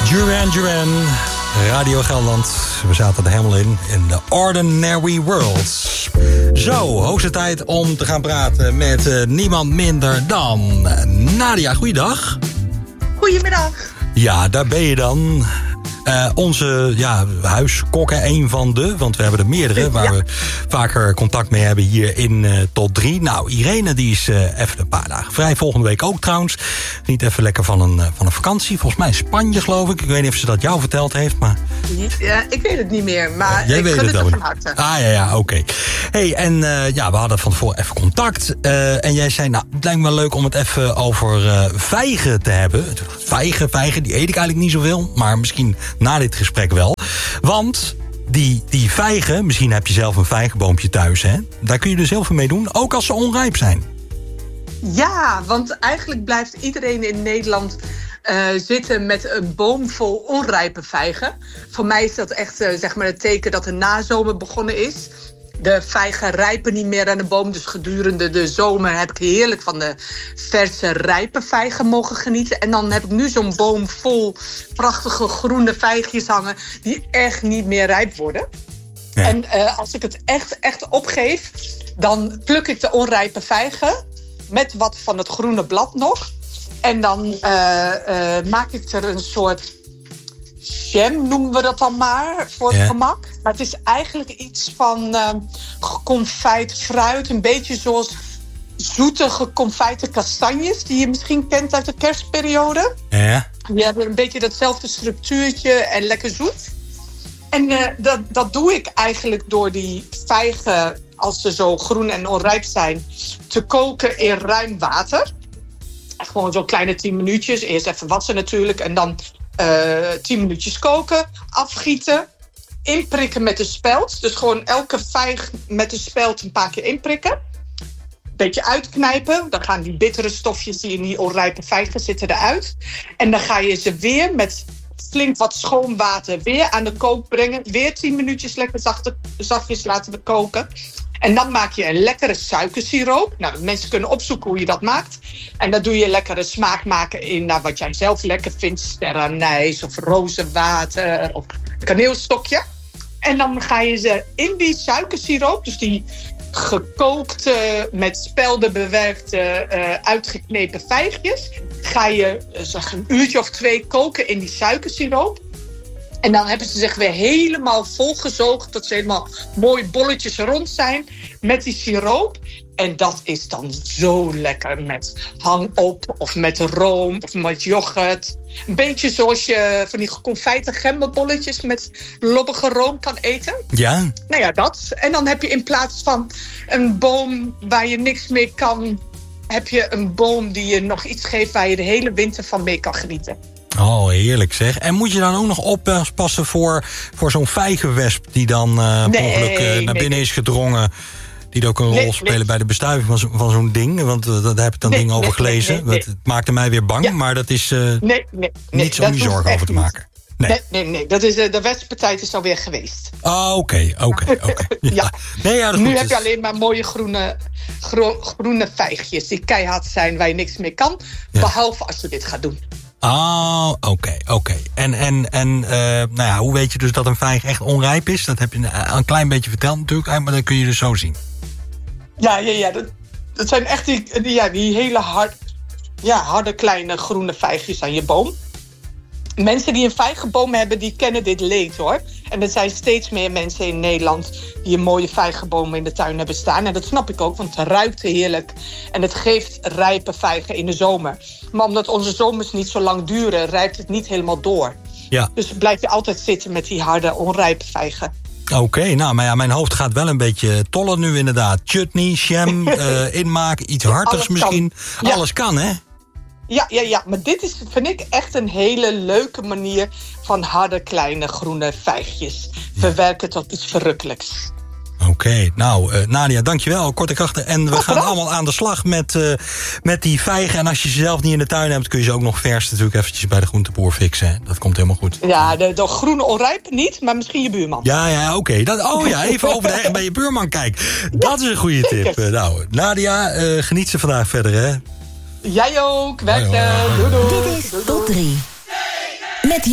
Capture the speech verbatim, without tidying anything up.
Duran Duran, Radio Gelderland. We zaten er helemaal in, in The Ordinary World. Zo, hoogste tijd om te gaan praten met uh, niemand minder dan Nadia. Goeiedag. Goedemiddag. Ja, daar ben je dan. Uh, onze ja, huiskokken, een van de, want we hebben er meerdere... waar ja. we vaker contact mee hebben hier in uh, Tot drie. Nou, Irene die is uh, even een paar dagen vrij. Volgende week ook trouwens. Niet even lekker van een, uh, van een vakantie. Volgens mij in Spanje, geloof ik. Ik weet niet of ze dat jou verteld heeft, maar... Ja, ik weet het niet meer, maar uh, ik gun het er van harte. Ah, ja, ja, oké. Okay. Hey, en uh, ja, we hadden van tevoren even contact. Uh, en jij zei, nou, het lijkt me wel leuk om het even over uh, vijgen te hebben. Vijgen, vijgen, die eet ik eigenlijk niet zoveel. Maar misschien na dit gesprek wel. Want die, die vijgen, misschien heb je zelf een vijgenboompje thuis, hè? Daar kun je dus heel veel mee doen, ook als ze onrijp zijn. Ja, want eigenlijk blijft iedereen in Nederland uh, zitten met een boom vol onrijpe vijgen. Voor mij is dat echt uh, zeg maar het teken dat de nazomer begonnen is. De vijgen rijpen niet meer aan de boom. Dus gedurende de zomer heb ik heerlijk van de verse rijpe vijgen mogen genieten. En dan heb ik nu zo'n boom vol prachtige groene vijgjes hangen die echt niet meer rijp worden. Ja. En uh, als ik het echt, echt opgeef, dan pluk ik de onrijpe vijgen met wat van het groene blad nog. En dan uh, uh, maak ik er een soort jam, noemen we dat dan maar, voor het ja. gemak. Maar het is eigenlijk iets van uh, geconfijt fruit. Een beetje zoals zoete geconfijte kastanjes, die je misschien kent uit de kerstperiode. Ja. Die hebben een beetje datzelfde structuurtje en lekker zoet. En uh, dat, dat doe ik eigenlijk door die vijgen, als ze zo groen en onrijp zijn, te koken in ruim water. Gewoon zo'n kleine tien minuutjes. Eerst even wassen natuurlijk. En dan uh, tien minuutjes koken. Afgieten. Inprikken met de speld. Dus gewoon elke vijg met de speld een paar keer inprikken. Beetje uitknijpen. Dan gaan die bittere stofjes die in die onrijpe vijgen zitten eruit. En dan ga je ze weer met flink wat schoon water weer aan de kook brengen. Weer tien minuutjes lekker zachte, zachtjes laten koken. En dan maak je een lekkere suikersiroop. Nou, mensen kunnen opzoeken hoe je dat maakt. En dan doe je lekkere smaak maken in nou, wat jij zelf lekker vindt. Sterrenijs of rozenwater of kaneelstokje. En dan ga je ze in die suikersiroop, dus die gekookte, met spelden bewerkte, uh, uitgeknepen vijgjes, ga je zeg, een uurtje of twee koken in die suikersiroop. En dan hebben ze zich weer helemaal volgezoogd, dat ze helemaal mooi bolletjes rond zijn met die siroop. En dat is dan zo lekker met hangop of met room of met yoghurt. Een beetje zoals je van die geconfijte gemberbolletjes met lobbige room kan eten. Ja. Nou ja, dat. En dan heb je in plaats van een boom waar je niks mee kan, heb je een boom die je nog iets geeft waar je de hele winter van mee kan genieten. Oh, heerlijk zeg. En moet je dan ook nog oppassen voor, voor zo'n vijgenwesp die dan uh, nee, mogelijk uh, naar nee, binnen nee. is gedrongen? Die ook een rol nee, spelen nee. bij de bestuiving van, zo, van zo'n ding. Want uh, daar heb ik dan nee, dingen over nee, gelezen. Nee, nee, nee. Het maakte mij weer bang, ja. maar dat is uh, nee, nee, nee, niets om je zorgen over te maken. Nee, nee, nee. nee. Dat is, uh, de wespentijd is alweer geweest. Oh, oké, oké, oké. Ja. Nee, ja, dat nu goed. heb je alleen maar mooie groene, gro- groene vijgjes die keihard zijn waar je niks mee kan. Ja. Behalve als je dit gaat doen. Oh, oké, okay, oké. Okay. En, en, en uh, nou ja, hoe weet je dus dat een vijg echt onrijp is? Dat heb je een klein beetje verteld natuurlijk, maar dat kun je dus zo zien. Ja, ja, ja. Dat, dat zijn echt die, die, ja, die hele hard, ja, harde kleine groene vijgjes aan je boom. Mensen die een vijgenboom hebben, die kennen dit leed hoor. En er zijn steeds meer mensen in Nederland die een mooie vijgenboom in de tuin hebben staan. En dat snap ik ook, want het ruikt heerlijk. En het geeft rijpe vijgen in de zomer. Maar omdat onze zomers niet zo lang duren, rijpt het niet helemaal door. Ja. Dus blijf je altijd zitten met die harde, onrijpe vijgen. Oké, okay, nou, maar ja, mijn hoofd gaat wel een beetje tollen nu inderdaad. Chutney, jam, uh, inmaken, iets hartigs Alles misschien. Kan. Ja. Alles kan, hè? Ja, ja, ja, maar dit is, vind ik, echt een hele leuke manier van harde, kleine, groene vijgjes verwerken tot iets verrukkelijks. Oké, okay, nou, uh, Nadia, dankjewel. Korte krachten. En we oh, gaan bedankt. allemaal aan de slag met, uh, met die vijgen. En als je ze zelf niet in de tuin hebt, kun je ze ook nog vers natuurlijk eventjes bij de groenteboer fixen. Hè? Dat komt helemaal goed. Ja, de, de groene onrijp niet, maar misschien je buurman. Ja, ja, oké. Okay. Oh ja, even over de heg bij je buurman kijken. Dat is een goede tip. Uh, nou, Nadia, uh, geniet ze vandaag verder, hè? Jij ook. Werk. Doei, doei. Dit is Tot drie. Met